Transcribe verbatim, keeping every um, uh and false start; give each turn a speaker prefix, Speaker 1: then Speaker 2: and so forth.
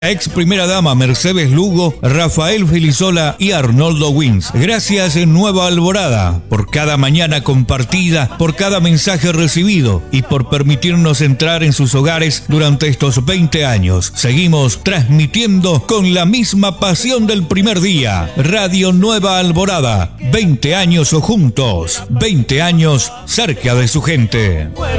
Speaker 1: Ex primera dama Mercedes Lugo, Rafael Felizola y Arnoldo Wins. Gracias en Nueva Alborada por cada mañana compartida, por cada mensaje recibido y por permitirnos entrar en sus hogares durante estos veinte años. Seguimos transmitiendo con la misma pasión del primer día. Radio Nueva Alborada, veinte años juntos, veinte años cerca de su gente.